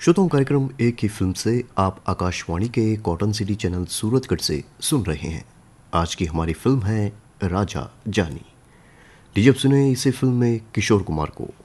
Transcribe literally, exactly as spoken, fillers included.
श्रोताओं, कार्यक्रम एक ही फिल्म से आप आकाशवाणी के कॉटन सिटी चैनल सूरतगढ़ से सुन रहे हैं। आज की हमारी फिल्म है राजा जानी। लीजिए अब सुने इसे फिल्म में किशोर कुमार को।